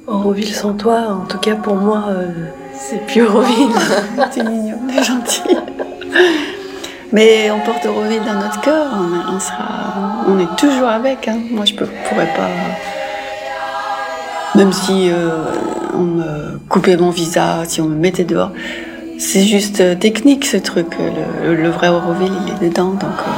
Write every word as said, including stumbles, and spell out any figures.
Auroville sans toi, en tout cas pour moi, euh, c'est plus Auroville. T'es mignon, t'es gentil. Mais on porte Auroville dans notre cœur, on, on, sera, on est toujours avec. Hein. Moi, je ne pourrais pas... Même si euh, on me coupait mon visa, si on me mettait dehors, c'est juste technique ce truc. Le, le vrai Auroville, il est dedans, donc... Euh...